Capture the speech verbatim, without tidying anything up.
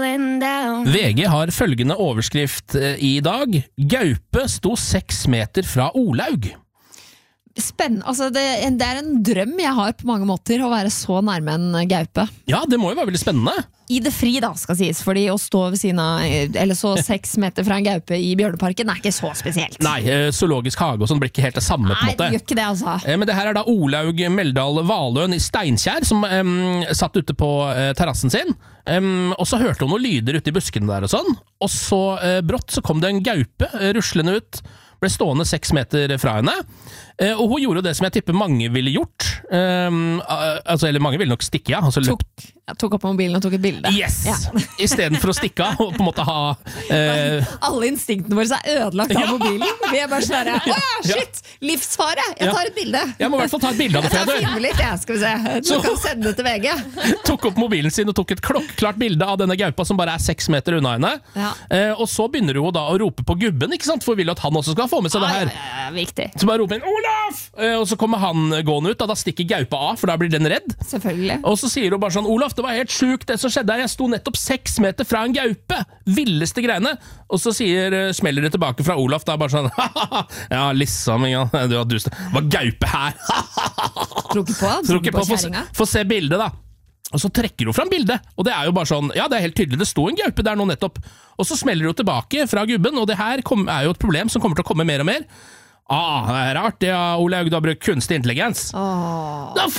falling down. V G har følgende overskrift i dag. Gaupe sto seks meter fra Olaug. Spennende, altså det, det er en drøm jeg har på mange måter, å være så nærme en gaupe. Ja, det må jo være veldig spennende. I det fri da, skal sies, fordi å stå ved siden av, eller så seks meter fra en gaupe i Bjørneparken er ikke så spesielt. Nei, zoologisk hage og sånn blir ikke helt det samme på en måte. Nei, det gjør ikke det altså. Men det her er da Olaug Meldal Valøen i Steinkjer som um, satt ute på uh, terrassen sin, um, og så hørte hun noen lyder ute i buskene der og sånn, og så uh, brått så kom det en gaupe uh, ruslende ut, ble stående seks meter fra henne, uh, og hun gjorde det som jeg tipper mange ville gjort, um, uh, altså, eller mange ville nok stikke, ja. Altså, tok, jeg tok opp mobilen og tok et bilde. Yes! Ja. I stedet for å stikke av og på en måte ha... Uh, Alle instinktene våre er ødelagt av ja. mobilen. Vi er bare sånn her, åh, shit, livsfare, jeg tar et bilde. Jeg må i hvert fall ta et bilde av det, Frede. Jeg tar filme litt, jeg, skal vi se. Du så, kan sende det til V G. Tok opp mobilen sin og tok et klokklart bilde av denne gaupa som bare er seks meter unna henne. Ja. Uh, og så begynner hun da å rope på gubben, ikke sant? For hun vil at han også skal få med seg det her. Ja, ja, ja, viktig. Så bare roper han, Olaf! Uh, og så kommer han gående ut, da, da stikker gaupa av, for da blir den redd. Selvfølgelig. Og så sier hun bare sånn, Olaf, det var helt sjukt det som skjedde her, jeg sto nettopp seks meter fra en gaupe, villeste greiene. Og så sier, uh, smeller det tilbake fra Olaf, da bare sånn, ja, liksom, ja, du har dust. Hva gaupe her? Tror ikke på, tror ikke på, få, få se bildet da. Og så trekker hun fram bildet, og det er jo bare sånn, ja, det er helt tydelig, det sto en gaupe der nå nettopp. Og så smeller hun tilbake fra gubben, og det her kom, er jo et problem som kommer til å komme mer og mer. Ah, det er rart, ja, Olaug, du har brukt kunstig intelligens. Åh. Da